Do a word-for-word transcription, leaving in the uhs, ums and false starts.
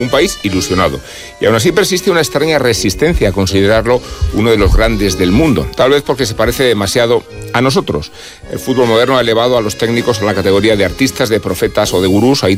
Un país ilusionado. Y aún así persiste una extraña resistencia a considerarlo uno de los grandes del mundo. Tal vez porque se parece demasiado a nosotros. El fútbol moderno ha elevado a los técnicos a la categoría de artistas, de profetas o de gurús. Ahí